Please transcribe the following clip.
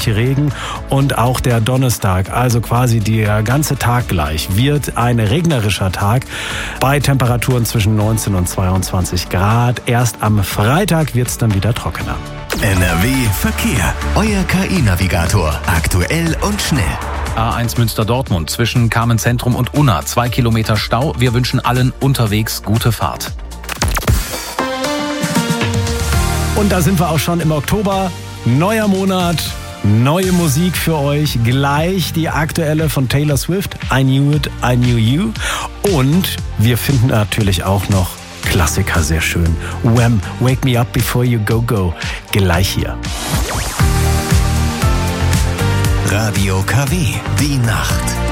wenig Regen und auch der Donnerstag, also quasi der ganze Tag gleich, wird ein regnerischer Tag bei Temperaturen zwischen 19 und 22 Grad. Erst am Freitag wird es dann wieder trockener. NRW Verkehr. Euer KI-Navigator. Aktuell und schnell. A1 Münster-Dortmund zwischen Kamenz-Zentrum und Unna. 2 Kilometer Stau. Wir wünschen allen unterwegs gute Fahrt. Und da sind wir auch schon im Oktober. Neuer Monat, neue Musik für euch. Gleich die aktuelle von Taylor Swift. I Knew It, I Knew You. Und wir finden natürlich auch noch Klassiker sehr schön. Wham! Wake Me Up Before You Go Go. Gleich hier. Radio KW. Die Nacht.